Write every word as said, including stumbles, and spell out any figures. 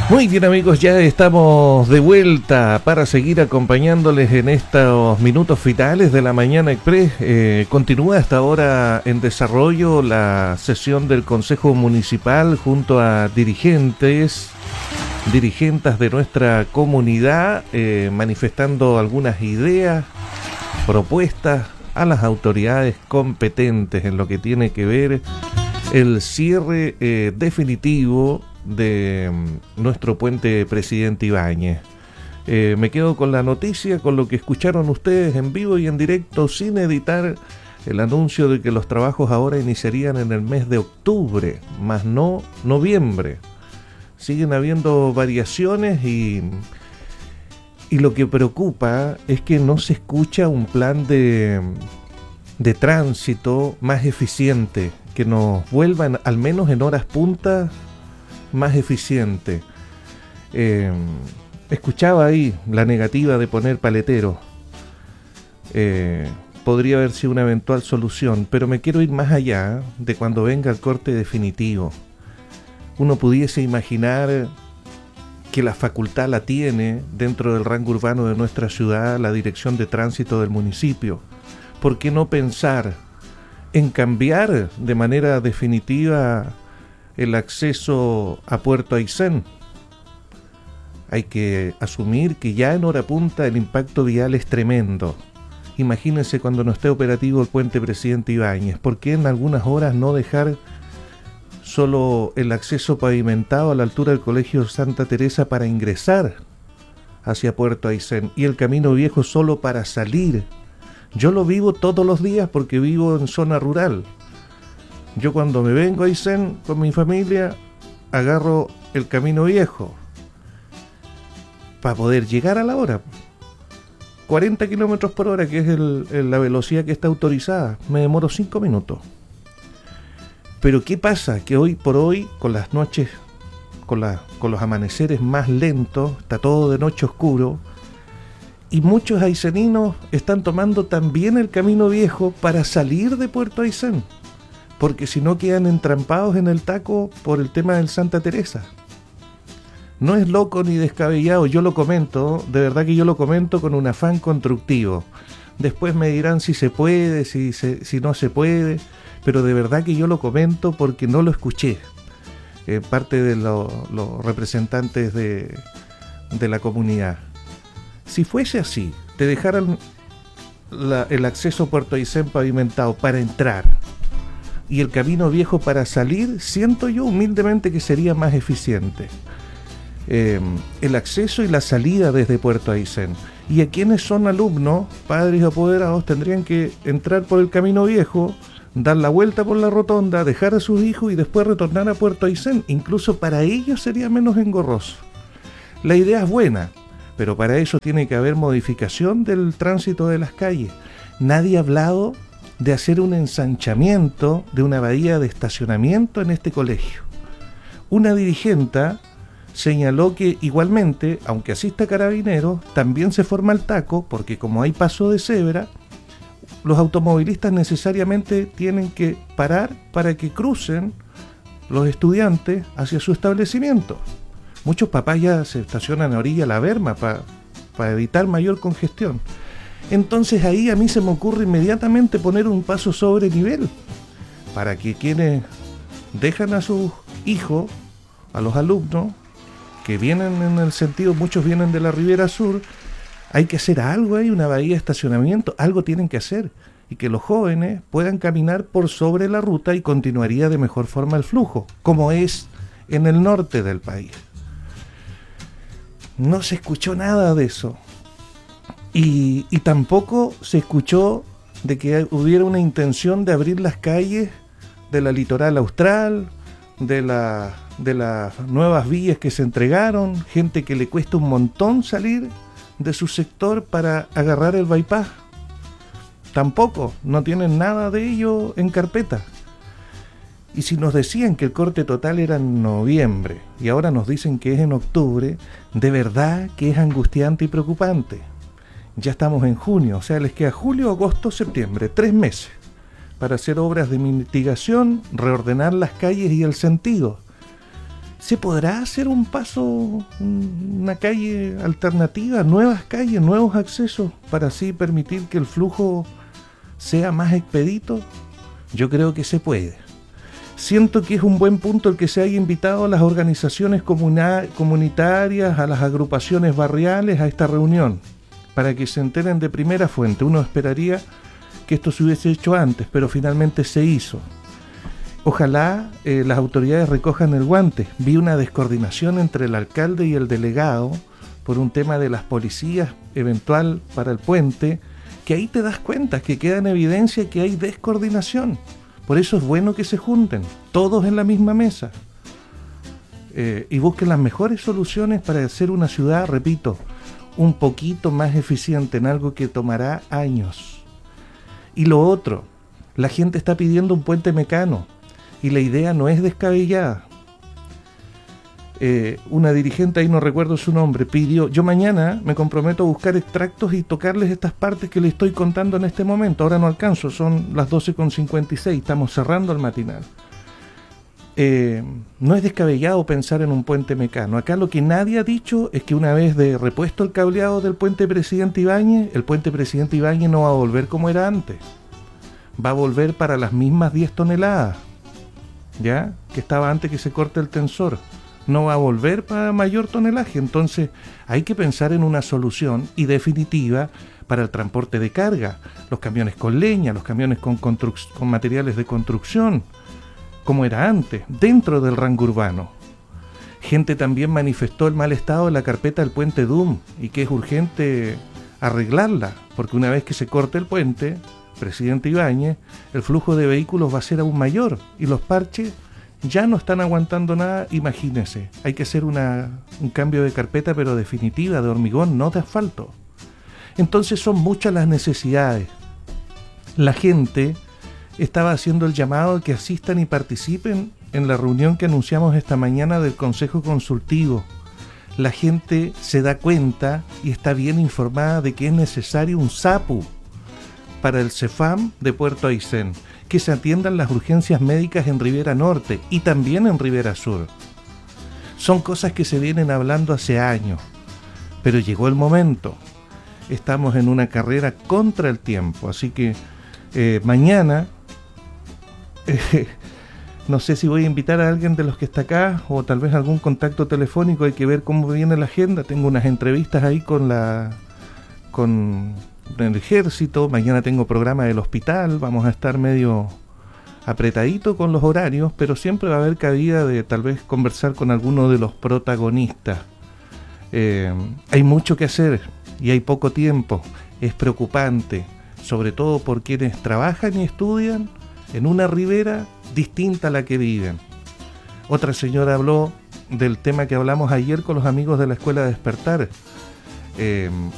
Muy bien, amigos, ya estamos de vuelta para seguir acompañándoles en estos minutos finales de la Mañana Express. Eh, continúa hasta ahora en desarrollo la sesión del Consejo Municipal junto a dirigentes, dirigentes de nuestra comunidad, eh, manifestando algunas ideas, propuestas a las autoridades competentes en lo que tiene que ver el cierre eh, definitivo de nuestro puente Presidente Ibáñez. Eh, me quedo con la noticia, con lo que escucharon ustedes en vivo y en directo, sin editar, el anuncio de que los trabajos ahora iniciarían en el mes de octubre, más no noviembre. Siguen habiendo variaciones y, y lo que preocupa es que no se escucha un plan de, de tránsito más eficiente, que nos vuelvan, al menos en horas punta, más eficiente. Eh, escuchaba ahí la negativa de poner paleteros. Eh, podría haber sido una eventual solución, pero me quiero ir más allá de cuando venga el corte definitivo. Uno pudiese imaginar que la facultad la tiene dentro del rango urbano de nuestra ciudad la Dirección de Tránsito del municipio. ¿Por qué no pensar en cambiar de manera definitiva el acceso a Puerto Aysén? Hay que asumir que ya en hora punta el impacto vial es tremendo. Imagínense cuando no esté operativo el puente Presidente Ibáñez. ¿Por qué en algunas horas no dejar solo el acceso pavimentado a la altura del Colegio Santa Teresa para ingresar hacia Puerto Aysén y el camino viejo solo para salir? Yo lo vivo todos los días porque vivo en zona rural. Yo cuando me vengo a Aysén con mi familia, agarro el camino viejo para poder llegar a la hora. cuarenta kilómetros por hora, que es el, el, la velocidad que está autorizada. Me demoro cinco minutos. Pero ¿qué pasa? Que hoy por hoy, con las noches, con, la, con los amaneceres más lentos, está todo de noche oscuro, y muchos ayseninos están tomando también el camino viejo para salir de Puerto Aysén, porque si no quedan entrampados en el taco por el tema del Santa Teresa. No es loco ni descabellado, yo lo comento, de verdad que yo lo comento con un afán constructivo. Después me dirán si se puede, si, se, si no se puede, pero de verdad que yo lo comento porque no lo escuché. Eh, parte de los lo representantes de, de la comunidad. Si fuese así, te dejaran la, el acceso a Puerto Aysén pavimentado para entrar y el camino viejo para salir, siento yo humildemente que sería más eficiente. Eh, el acceso y la salida desde Puerto Aysén. Y a quienes son alumnos, padres y apoderados, tendrían que entrar por el camino viejo, dar la vuelta por la rotonda, dejar a sus hijos y después retornar a Puerto Aysén. Incluso para ellos sería menos engorroso. La idea es buena, pero para eso tiene que haber modificación del tránsito de las calles. Nadie ha hablado de hacer un ensanchamiento de una bahía de estacionamiento en este colegio. Una dirigente señaló que igualmente, aunque asista Carabineros, también se forma el taco, porque como hay paso de cebra, los automovilistas necesariamente tienen que parar para que crucen los estudiantes hacia su establecimiento. Muchos papás ya se estacionan a orilla de la berma para pa evitar mayor congestión. Entonces ahí a mí se me ocurre inmediatamente poner un paso sobre nivel, para que quienes dejan a sus hijos, a los alumnos, que vienen en el sentido, muchos vienen de la Ribera Sur, hay que hacer algo ahí, una bahía de estacionamiento, algo tienen que hacer, y que los jóvenes puedan caminar por sobre la ruta y continuaría de mejor forma el flujo, como es en el norte del país. No se escuchó nada de eso, y, y tampoco se escuchó de que hubiera una intención de abrir las calles de la litoral austral, de la... de las nuevas vías que se entregaron, gente que le cuesta un montón salir de su sector para agarrar el bypass. Tampoco, no tienen nada de ello en carpeta. Y si nos decían que el corte total era en noviembre y ahora nos dicen que es en octubre, de verdad que es angustiante y preocupante. Ya estamos en junio, o sea, les queda julio, agosto, septiembre, tres meses para hacer obras de mitigación, reordenar las calles y el sentido. ¿Se podrá hacer un paso, una calle alternativa, nuevas calles, nuevos accesos, para así permitir que el flujo sea más expedito? Yo creo que se puede. Siento que es un buen punto el que se haya invitado a las organizaciones comuna- comunitarias, a las agrupaciones barriales a esta reunión, para que se enteren de primera fuente. Uno esperaría que esto se hubiese hecho antes, pero finalmente se hizo. Ojalá eh, las autoridades recojan el guante. Vi una descoordinación entre el alcalde y el delegado por un tema de las policías eventual para el puente, que ahí te das cuenta, que queda en evidencia que hay descoordinación. Por eso es bueno que se junten, todos en la misma mesa, eh, y busquen las mejores soluciones para hacer una ciudad, repito, un poquito más eficiente en algo que tomará años. Y lo otro, la gente está pidiendo un puente mecano, y la idea no es descabellada. Eh, una dirigente, ahí no recuerdo su nombre, pidió, yo mañana me comprometo a buscar extractos y tocarles estas partes que les estoy contando en este momento. Ahora no alcanzo, son las doce con cincuenta y seis, estamos cerrando el matinal. Eh, no es descabellado pensar en un puente mecano. Acá lo que nadie ha dicho es que una vez de repuesto el cableado del puente Presidente Ibáñez, el puente Presidente Ibáñez no va a volver como era antes. Va a volver para las mismas diez toneladas, ¿ya? Que estaba antes que se corte el tensor. No va a volver para mayor tonelaje. Entonces hay que pensar en una solución y definitiva para el transporte de carga, los camiones con leña, los camiones con, construc- con materiales de construcción, como era antes, dentro del rango urbano. Gente también manifestó el mal estado de la carpeta del puente Dum y que es urgente arreglarla, porque una vez que se corte el puente Presidente Ibáñez, el flujo de vehículos va a ser aún mayor y los parches ya no están aguantando nada. Imagínense, hay que hacer una, un cambio de carpeta, pero definitiva, de hormigón, no de asfalto. Entonces son muchas las necesidades. La gente estaba haciendo el llamado a que asistan y participen en la reunión que anunciamos esta mañana del Consejo Consultivo. La gente se da cuenta y está bien informada de que es necesario un SAPU para el CEFAM de Puerto Aysén, que se atiendan las urgencias médicas en Ribera Norte y también en Ribera Sur. Son cosas que se vienen hablando hace años, pero llegó el momento. Estamos en una carrera contra el tiempo, así que eh, mañana, eh, no sé si voy a invitar a alguien de los que está acá o tal vez algún contacto telefónico, hay que ver cómo viene la agenda. Tengo unas entrevistas ahí con la con el ejército, mañana tengo programa del hospital, vamos a estar medio apretadito con los horarios, pero siempre va a haber cabida de tal vez conversar con alguno de los protagonistas. Eh, hay mucho que hacer y hay poco tiempo, es preocupante, sobre todo por quienes trabajan y estudian en una ribera distinta a la que viven. Otra señora habló del tema que hablamos ayer con los amigos de la Escuela Despertar. Eh,